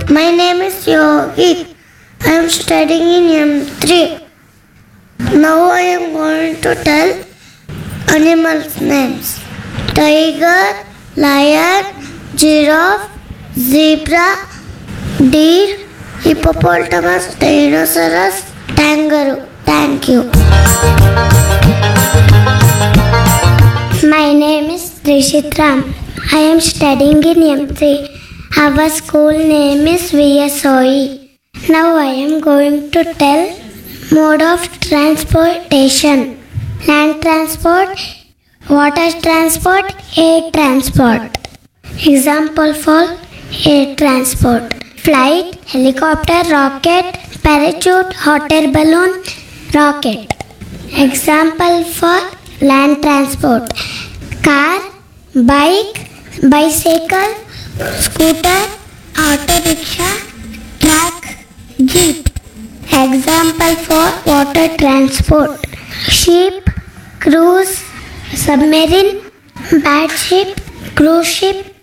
My name is Yogi. I am studying in M3. Now I am going to tell animals' names: tiger, lion, giraffe, zebra, deer, hippopotamus, dinosaurs, kangaroo. Thank you. My name is Rishit Ram. I am studying in M3. Our school name is VSOE. Now I am going to tell mode of transportation: land transport, water transport, air transport. Example for air transport: flight, helicopter, rocket, parachute, hot air balloon, rocket. Example for land transport: car, bike, bicycle, scooter, auto rickshaw, truck, jeep. Example for water transport: ship, cruise, submarine, battleship, cruise ship,